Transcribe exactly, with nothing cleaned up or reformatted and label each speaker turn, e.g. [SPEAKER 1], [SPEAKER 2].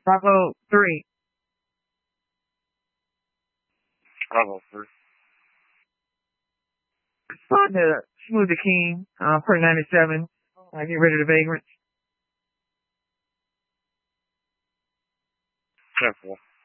[SPEAKER 1] Bravo three.
[SPEAKER 2] Bravo three.
[SPEAKER 1] Respond to Smooth the King, uh, per ninety-seven. Uh, get rid of the vagrants.
[SPEAKER 2] ten four.